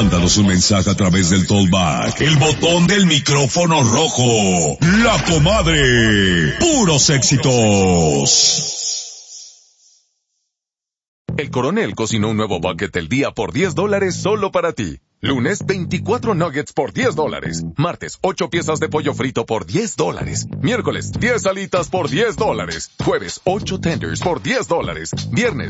Mándanos un mensaje a través del Talkback, el botón del micrófono rojo. La Comadre. Puros éxitos. El Coronel cocinó un nuevo bucket del día por $10 solo para ti. Lunes, 24 nuggets por $10. Martes, 8 piezas de pollo frito por $10. Miércoles, 10 alitas por $10. Jueves, 8 tenders por $10. Viernes,